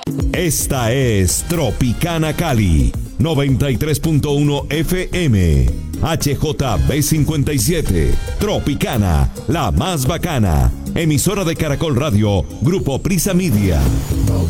Esta es Tropicana Cali, 93.1 FM, HJB57, Tropicana, la más bacana, emisora de Caracol Radio, Grupo Prisa Media.